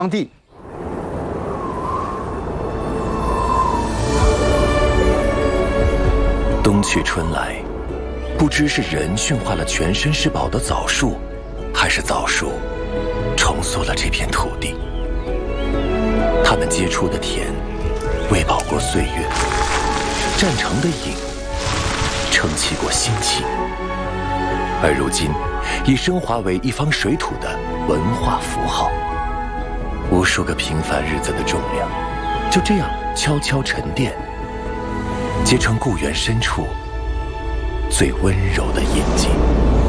当地。 冬去春来，不知是人驯化了全身是宝的枣树，还是枣树重塑了这片土地。它们结出的田，喂饱过岁月，站成的影，撑起过心气，而如今已升华为一方水土的文化符号。无数个平凡日子的重量，就这样悄悄沉淀，结成故园深处最温柔的印记。